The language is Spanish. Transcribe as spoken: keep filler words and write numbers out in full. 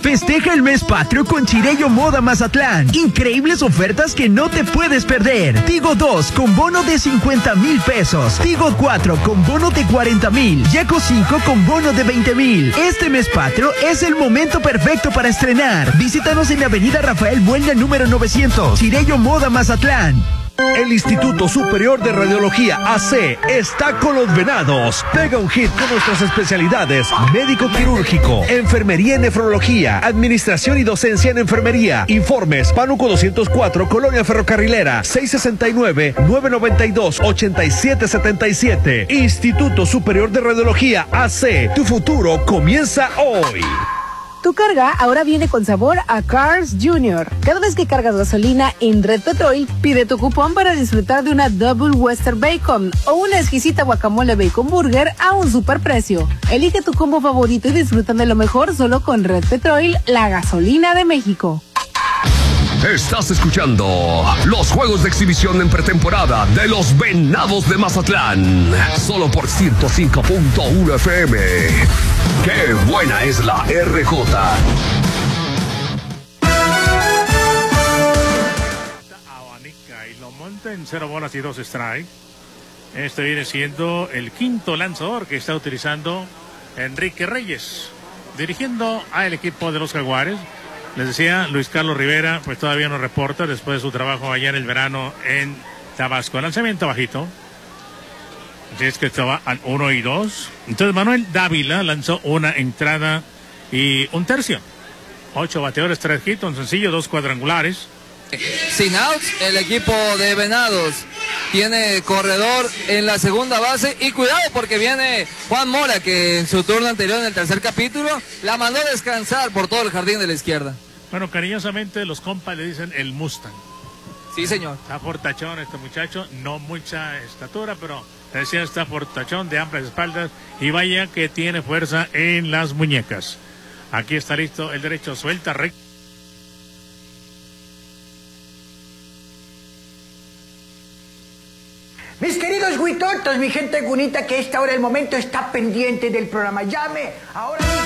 Festeja el mes patrio con Chirello Moda Mazatlán. Increíbles ofertas que no te puedes perder. Tigo dos con bono de cincuenta mil pesos. Tigo cuatro con bono de cuarenta mil. Yaco cinco con bono de veinte mil. Este mes patrio es el momento perfecto para estrenar. Visítanos en la avenida Rafael Buelna número novecientos. Chirello Moda Mazatlán. El Instituto Superior de Radiología A C está con los venados. Pega un hit con nuestras especialidades: médico quirúrgico, enfermería y nefrología, administración y docencia en enfermería. Informes: Pánuco doscientos cuatro, Colonia Ferrocarrilera, seis sesenta y nueve, nueve noventa y dos, ochenta y siete setenta y siete. Instituto Superior de Radiología A C. Tu futuro comienza hoy. Tu carga ahora viene con sabor a Cars Junior. Cada vez que cargas gasolina en Red Petrol, pide tu cupón para disfrutar de una Double Western Bacon o una exquisita guacamole Bacon Burger a un super precio. Elige tu combo favorito y disfruta de lo mejor solo con Red Petrol, la gasolina de México. Estás escuchando los juegos de exhibición en pretemporada de los Venados de Mazatlán. Solo por ciento cinco punto uno F M. ¡Qué buena es la R J! Abanica y lo monta en cero bolas y dos strikes. Este viene siendo el quinto lanzador que está utilizando Enrique Reyes, dirigiendo al equipo de los Jaguares. Les decía, Luis Carlos Rivera, pues todavía no reporta después de su trabajo allá en el verano en Tabasco. Lanzamiento bajito. Así es que estaba al uno y dos. Entonces Manuel Dávila lanzó una entrada y un tercio. Ocho bateadores, tres hits, un sencillo, dos cuadrangulares. Sin outs, el equipo de Venados tiene corredor en la segunda base y cuidado porque viene Juan Mora, que en su turno anterior en el tercer capítulo la mandó a descansar por todo el jardín de la izquierda. Bueno, cariñosamente los compas le dicen el Mustang. Sí, señor. Está fortachón este muchacho, no mucha estatura, pero te decía, está fortachón, de amplias espaldas, y vaya que tiene fuerza en las muñecas. Aquí está listo el derecho, suelta recto. Mis queridos huitotos, mi gente bonita que a esta hora del momento está pendiente del programa. Llame ahora mismo.